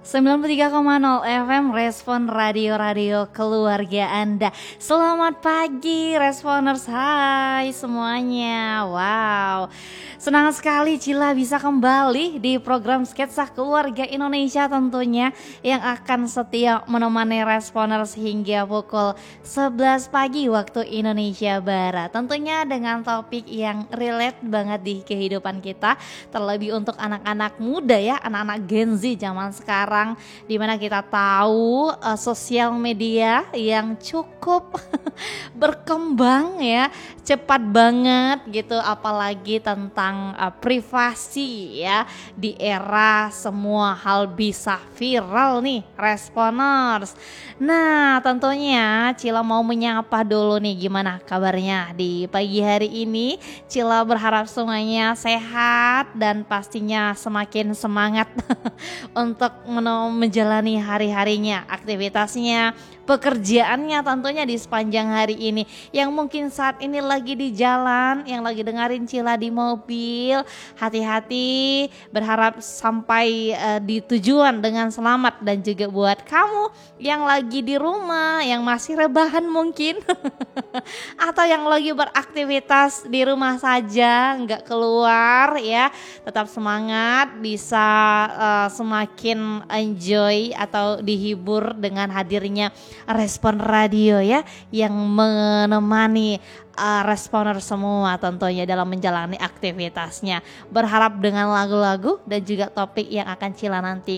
93,0 FM Respon Radio keluarga Anda. Selamat pagi Responers, hai semuanya. Wow, senang sekali Cila bisa kembali di program Sketsa Keluarga Indonesia tentunya, yang akan setia menemani Responers hingga pukul 11 pagi waktu Indonesia Barat. Tentunya dengan topik yang relate banget di kehidupan kita, terlebih untuk anak-anak muda ya, anak-anak Gen Z zaman sekarang, dimana kita tahu sosial media yang cukup berkembang ya, cepat banget gitu, apalagi tentang privasi ya, di era semua hal bisa viral nih Responers. Nah tentunya Cila mau menyapa dulu nih, gimana kabarnya di pagi hari ini. Cila berharap semuanya sehat dan pastinya semakin semangat untuk menjalani hari-harinya, aktivitasnya, pekerjaannya tentunya di sepanjang hari ini. Yang mungkin saat ini lagi di jalan, yang lagi dengerin Cila di mobil, hati-hati, berharap sampai di tujuan dengan selamat. Dan juga buat kamu yang lagi di rumah, yang masih rebahan mungkin atau yang lagi beraktivitas di rumah saja, nggak keluar ya, tetap semangat, bisa semakin enjoy atau dihibur dengan hadirnya Respon Radio ya, yang menemani Responer semua tentunya dalam menjalani aktivitasnya. Berharap dengan lagu-lagu dan juga topik yang akan Cila nanti